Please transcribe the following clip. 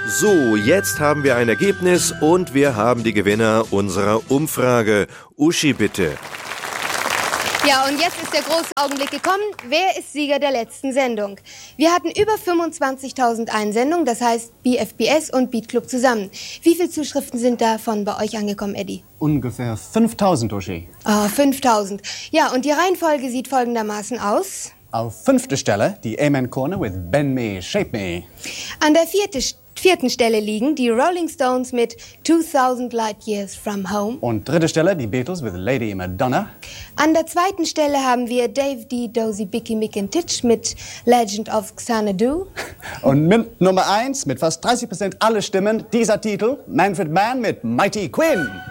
So, jetzt haben wir ein Ergebnis und wir haben die Gewinner unserer Umfrage. Uschi, bitte. Ja, und jetzt ist der große Augenblick gekommen. Wer ist Sieger der letzten Sendung? Wir hatten über 25.000 Einsendungen, das heißt BFBS und Beat Club zusammen. Wie viele Zuschriften sind davon bei euch angekommen, Eddie? Ungefähr 5.000, Uschi. Ah, 5.000. Ja, und die Reihenfolge sieht folgendermaßen aus. Auf 5. Stelle die Amen Corner with Bend Me, Shape Me. An der vierten Stelle liegen die Rolling Stones mit 2000 Light Years from Home. Und 3. Stelle die Beatles with Lady Madonna. An der 2. Stelle haben wir Dave D. Dozy Bicky Mick and Titch mit Legend of Xanadu. Und mit Nummer 1 mit fast 30% alle Stimmen dieser Titel, Manfred Mann mit Mighty Quinn.